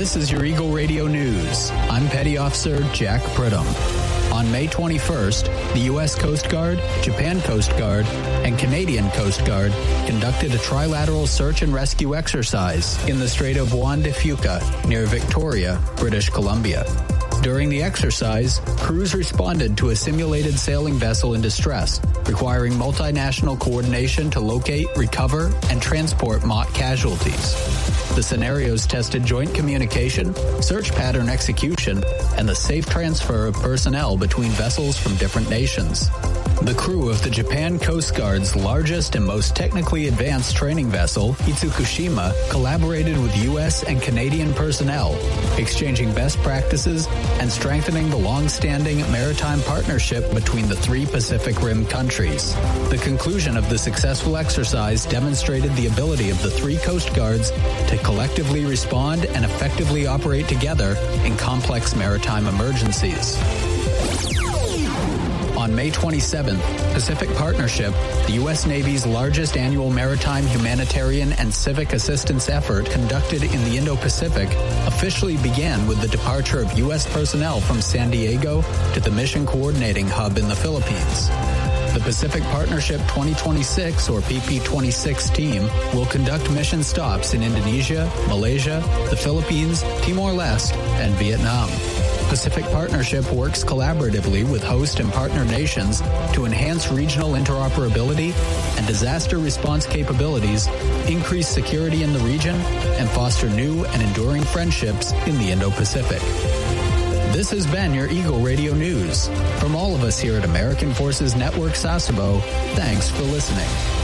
This is your Eagle Radio News. I'm Petty Officer Jack Pridham. On May 21st, the U.S. Coast Guard, Japan Coast Guard, and Canadian Coast Guard conducted a trilateral search and rescue exercise in the Strait of Juan de Fuca near Victoria, British Columbia. During the exercise, crews responded to a simulated sailing vessel in distress, requiring multinational coordination to locate, recover, and transport mock casualties. The scenarios tested joint communication, search pattern execution, and the safe transfer of personnel between vessels from different nations. The crew of the Japan Coast Guard's largest and most technically advanced training vessel, Itsukushima, collaborated with U.S. and Canadian personnel, exchanging best practices and strengthening the long-standing maritime partnership between the three Pacific Rim countries. The conclusion of the successful exercise demonstrated the ability of the three Coast Guards to collectively respond and effectively operate together in complex maritime emergencies. On May 27th, Pacific Partnership, the U.S. Navy's largest annual maritime humanitarian and civic assistance effort conducted in the Indo-Pacific, officially began with the departure of U.S. personnel from San Diego to the Mission Coordinating Hub in the Philippines. The Pacific Partnership 2026, or PP26 team, will conduct mission stops in Indonesia, Malaysia, the Philippines, Timor-Leste, and Vietnam. Pacific Partnership works collaboratively with host and partner nations to enhance regional interoperability and disaster response capabilities, increase security in the region, and foster new and enduring friendships in the Indo-Pacific. This has been your Eagle Radio News. From all of us here at American Forces Network Sasebo, thanks for listening.